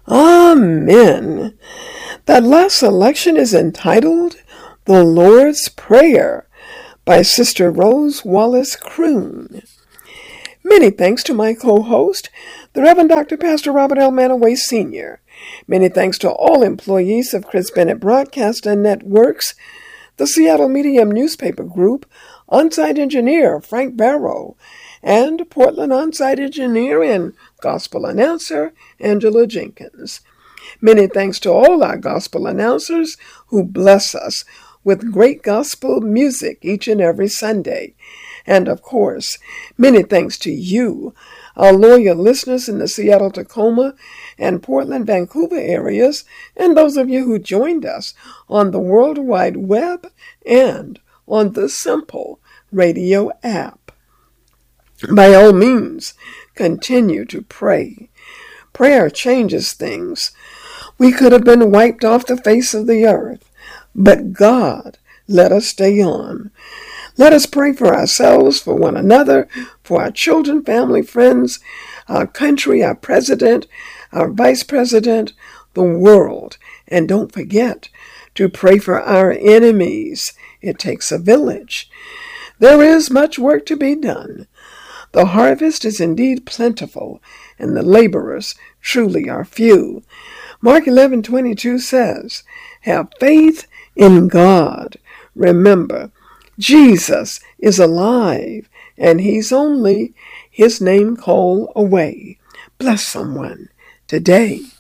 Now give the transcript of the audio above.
Amen. That last selection is entitled The Lord's Prayer by Sister Rose Wallace Croon. Many thanks to my co-host, the Reverend Dr. Pastor Robert L. Manaway Sr. Many thanks to all employees of Chris Bennett Broadcast and Networks, the Seattle Medium Newspaper Group, on-site engineer Frank Barrow, and Portland on-site engineer and gospel announcer Angela Jenkins. Many thanks to all our gospel announcers who bless us with great gospel music each and every Sunday. And of course, many thanks to you, our loyal listeners in the Seattle, Tacoma, and Portland, Vancouver areas, and those of you who joined us on the World Wide Web and on the Simple Radio app. By all means, continue to pray. Prayer changes things. We could have been wiped off the face of the earth, but God let us stay on. Let us pray for ourselves, for one another, for our children, family, friends, our country, our president, our vice president, the world. And don't forget to pray for our enemies. It takes a village. There is much work to be done. The harvest is indeed plentiful, and the laborers truly are few. Mark 11:22 says, have faith in God. Remember, Jesus is alive, and he's only his name call away. Bless someone today.